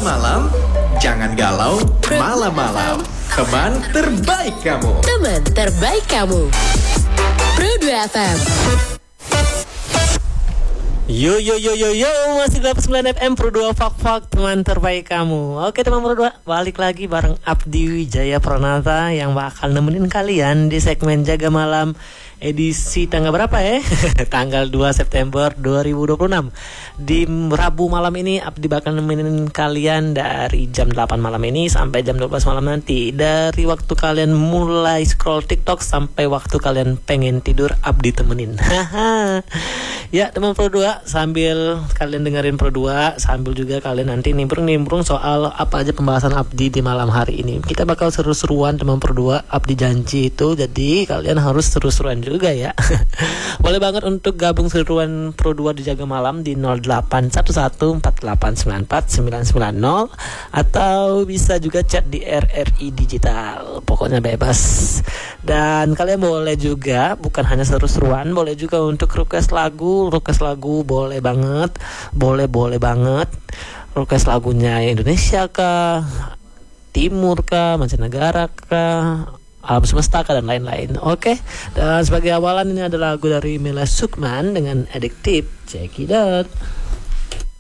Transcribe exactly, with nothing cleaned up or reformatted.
malam-malam, jangan galau malam-malam. Teman terbaik kamu. Teman terbaik kamu. Pro dua F M. Yo yo yo yo yo, masih delapan puluh sembilan F M Pro dua Fak Fak, teman terbaik kamu. Oke teman Pro dua, balik lagi bareng Abdi Wijaya Pranata yang bakal nemenin kalian di segmen Jaga Malam edisi tanggal berapa ya? Tanggal dua September dua ribu dua puluh enam. Di Rabu malam ini Abdi bakal nemenin kalian dari jam delapan malam ini sampai jam dua belas malam nanti. Dari waktu kalian mulai scroll TikTok sampai waktu kalian pengen tidur, Abdi temenin. Ya teman Pro dua, sambil kalian dengerin Pro dua, sambil juga kalian nanti nimbrung-nimbrung soal apa aja pembahasan Abdi di malam hari ini. Kita bakal seru-seruan teman Pro dua, Abdi janji itu. Jadi kalian harus seru-seruan juga ya. Boleh banget untuk gabung seruan Pro dua di Jaga Malam di nol delapan satu satu empat delapan sembilan empat sembilan sembilan nol atau bisa juga chat di R R I Digital. Pokoknya bebas. Dan kalian boleh juga bukan hanya seru-seruan, boleh juga untuk request lagu, request lagu boleh banget, boleh boleh banget. Request lagunya Indonesia kah, Timur kah, mancanegara kah, alam semesta kah, dan lain-lain. Oke. Dan sebagai awalan ini adalah lagu dari Mela Sukman dengan Addictive. Check it out.